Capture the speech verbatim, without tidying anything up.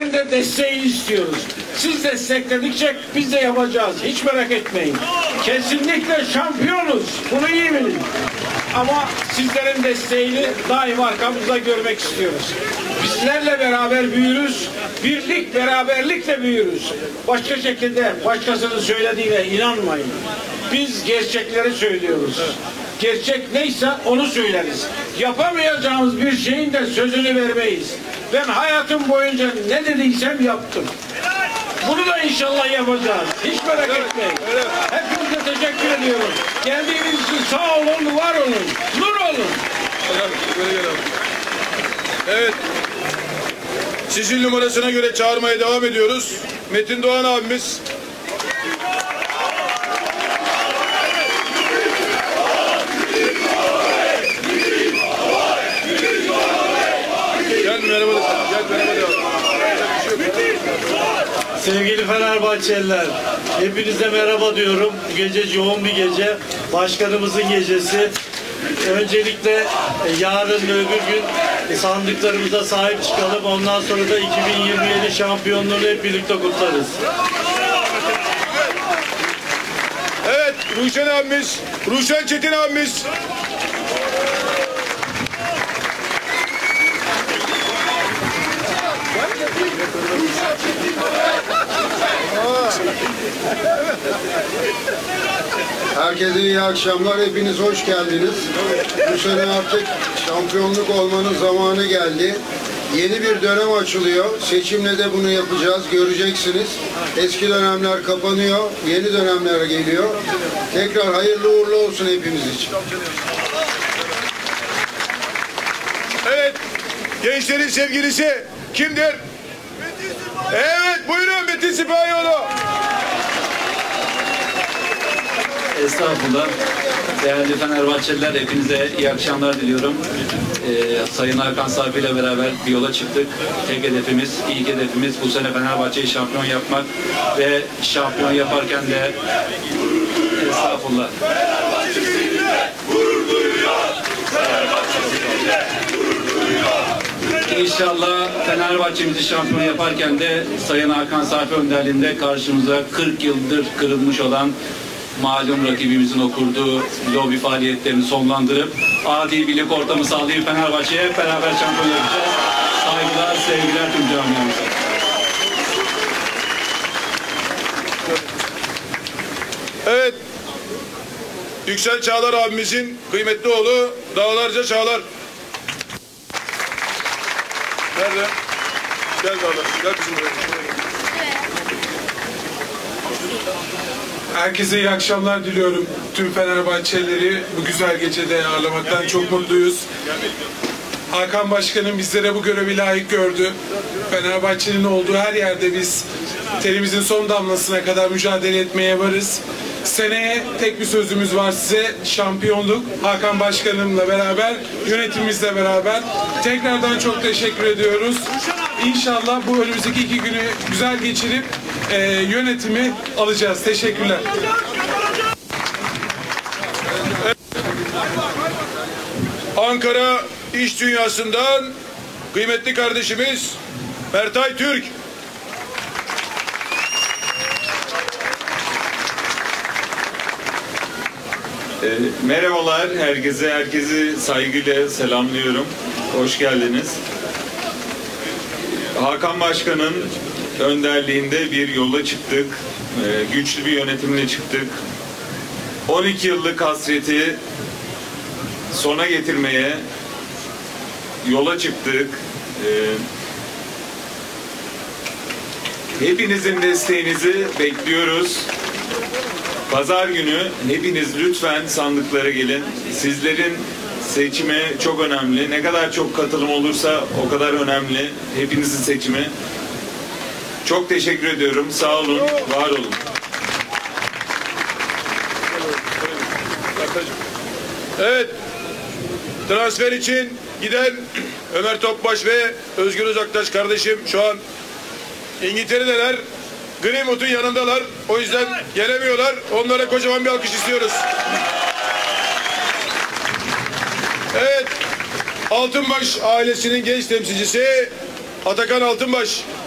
sizlerin de desteğini istiyoruz. Siz destekledikçe biz de yapacağız. Hiç merak etmeyin. Kesinlikle şampiyonuz. Bunu iyi bilin. Ama sizlerin desteğini daima arkamızda görmek istiyoruz. Bizlerle beraber büyürüz. Birlik, beraberlikle büyürüz. Başka şekilde başkasının söylediğine inanmayın. Biz gerçekleri söylüyoruz. Gerçek neyse onu söyleriz. Yapamayacağımız bir şeyin de sözünü vermeyiz. Ben hayatım boyunca ne dediysem yaptım. Bunu da inşallah yapacağız. Hiç merak etmeyin. Hepinize teşekkür ediyorum. Geldiğiniz için sağ olun, var olun, nur olun. Evet. Sizin numarasına göre çağırmaya devam ediyoruz. Metin Doğan abimiz. Gel merhaba de. Gel merhaba de. Sevgili Fenerbahçeliler, hepinize merhaba diyorum. Bu gece yoğun bir gece. Başkanımızın gecesi. Öncelikle yarın ve öbür gün sandıklarımıza sahip çıkalım. Ondan sonra da iki bin yirmi yedi şampiyonluğunu hep birlikte kutlarız. Evet, Ruşen abimiz, Ruşen Çetin abimiz. Herkese iyi akşamlar. Hepiniz hoş geldiniz. Bu sene artık şampiyonluk olmanın zamanı geldi. Yeni bir dönem açılıyor. Seçimle de bunu yapacağız. Göreceksiniz. Eski dönemler kapanıyor. Yeni dönemler geliyor. Tekrar hayırlı uğurlu olsun hepimiz için. Evet, gençlerin sevgilisi kimdir? Evet, buyurun Metin Sipahioğlu. Estağfurullah. Değerli Fenerbahçeliler, hepinize iyi akşamlar diliyorum. Ee, Sayın Hakan Safi ile beraber bir yola çıktık. Tek hedefimiz, ilk hedefimiz bu sene Fenerbahçe'yi şampiyon yapmak ve şampiyon yaparken de estağfurullah. İnşallah Fenerbahçe'mizi şampiyon yaparken de Sayın Hakan Safi önderliğinde karşımıza kırk yıldır kırılmış olan malum rakibimizin o kurduğu lobi faaliyetlerini sonlandırıp adil bir lig ortamı sağlayıp Fenerbahçe'ye hep beraber şampiyon yapacağız. Saygılar, sevgiler tüm camiamıza. Evet. Yüksel Çağlar abimizin kıymetli oğlu Dağlarca Çağlar. Nerede? Gel Dağlar. Gel bizim buraya. Herkese iyi akşamlar diliyorum. Tüm Fenerbahçelileri bu güzel gecede ağırlamaktan çok mutluyuz. Hakan Başkanım bizlere bu görevi layık gördü. Fenerbahçe'nin olduğu her yerde biz terimizin son damlasına kadar mücadele etmeye varız. Seneye tek bir sözümüz var size, şampiyonluk. Hakan Başkanımla beraber, yönetimimizle beraber. Tekrardan çok teşekkür ediyoruz. İnşallah bu önümüzdeki iki günü güzel geçirip e, yönetimi alacağız. Teşekkürler. Ankara iş dünyasından kıymetli kardeşimiz Bertay Türk. E, merhabalar herkese, herkesi saygıyla selamlıyorum. Hoş geldiniz. Hakan Başkan'ın önderliğinde bir yola çıktık. E, güçlü bir yönetimle çıktık. on iki yıllık hasreti sona getirmeye yola çıktık. E, hepinizin desteğinizi bekliyoruz. Pazar günü hepiniz lütfen sandıklara gelin. Sizlerin seçimi çok önemli. Ne kadar çok katılım olursa o kadar önemli. Hepinizin seçimi. Çok teşekkür ediyorum. Sağ olun, var olun. Evet. Transfer için giden Ömer Topbaş ve Özgür Uzaktaş kardeşim şu an İngiltere'deler. Greenwood'un yanındalar. O yüzden gelemiyorlar. Onlara kocaman bir alkış istiyoruz. Evet. Altınbaş ailesinin genç temsilcisi Atakan Altınbaş.